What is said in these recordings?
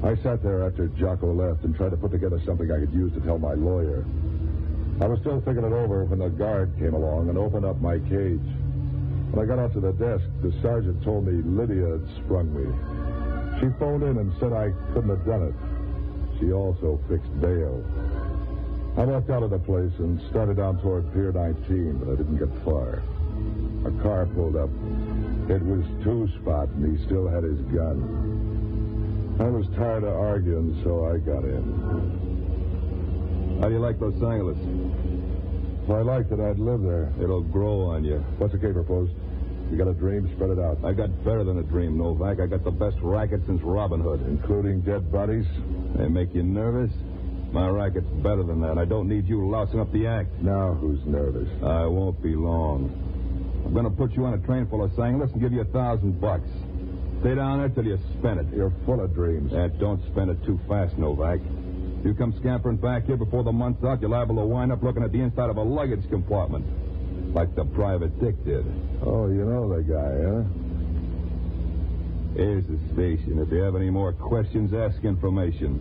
I sat there after Jocko left and tried to put together something I could use to tell my lawyer. I was still thinking it over when the guard came along and opened up my cage. When I got out to the desk, the sergeant told me Lydia had sprung me. She phoned in and said I couldn't have done it. She also fixed bail. I walked out of the place and started down toward Pier 19, but I didn't get far. A car pulled up. It was Two-Spot, and he still had his gun. I was tired of arguing, so I got in. How do you like Los Angeles? Well, I liked that I'd live there. It'll grow on you. What's the caper post? You got a dream? Spread it out. I got better than a dream, Novak. I got the best racket since Robin Hood. Including dead bodies? They make you nervous? My racket's better than that. I don't need you lousing up the act. Now who's nervous? I won't be long. I'm going to put you on a train for Los Angeles and give you $1,000. Stay down there till you spend it. You're full of dreams. Don't spend it too fast, Novak. You come scampering back here before the month's out, you're liable to wind up looking at the inside of a luggage compartment. Like the Private Dick did. Oh, you know the guy, huh? Here's the station. If you have any more questions, ask information.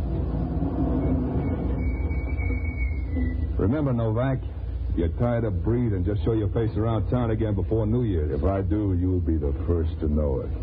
Remember, Novak, you're tired of breathing. Just show your face around town again before New Year's. If I do, you'll be the first to know it.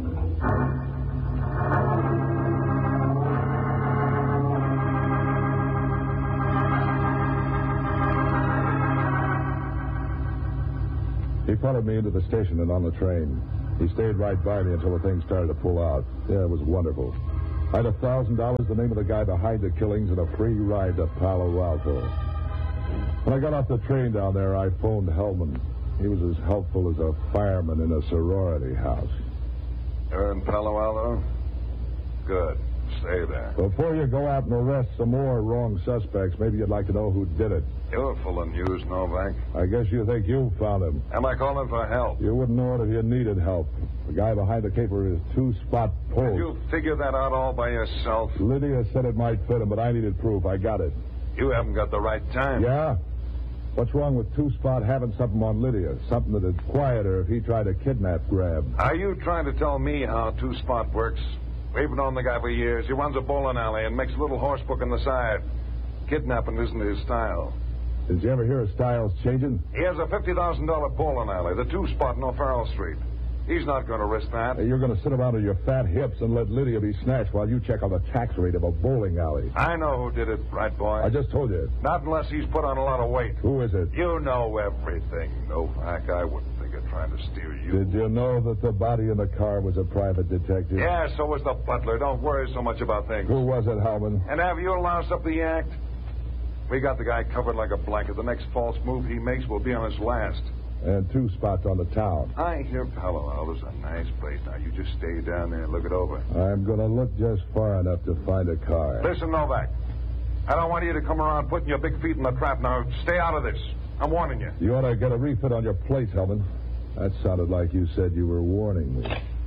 He followed me into the station and on the train. He stayed right by me until the thing started to pull out. Yeah, it was wonderful. I had $1,000, the name of the guy behind the killings, and a free ride to Palo Alto. When I got off the train down there, I phoned Hellman. He was as helpful as a fireman in a sorority house. You're in Palo Alto? Good. Stay there. Before you go out and arrest some more wrong suspects, maybe you'd like to know who did it. You're full of news, Novak. I guess you think you found him. Am I calling for help? You wouldn't know it if you needed help. The guy behind the caper is Two-Spot Post. Did you figure that out all by yourself? Lydia said it might fit him, but I needed proof. I got it. You haven't got the right time. Yeah? What's wrong with Two-Spot having something on Lydia? Something that'd quiet her if he tried to kidnap Grab. Are you trying to tell me how Two-Spot works? We've known the guy for years. He runs a bowling alley and makes a little horse book on the side. Kidnapping isn't his style. Did you ever hear of styles changing? He has a $50,000 bowling alley, the Two-Spot in O'Farrell Street. He's not going to risk that. You're going to sit around on your fat hips and let Lydia be snatched while you check on the tax rate of a bowling alley. I know who did it, right, boy? I just told you. Not unless he's put on a lot of weight. Who is it? You know everything, Novak. I wouldn't think of trying to steer you. Did you know that the body in the car was a private detective? Yeah, so was the butler. Don't worry so much about things. Who was it, Hellman? And have you loused up the act? We got the guy covered like a blanket. The next false move he makes will be on his last. And Two-Spot's on the town. I hear Palo Alto's a nice place. Now, you just stay down there and look it over. I'm going to look just far enough to find a car. Listen, Novak. I don't want you to come around putting your big feet in the trap. Now, stay out of this. I'm warning you. You ought to get a refit on your plate, Hellman. That sounded like you said you were warning me.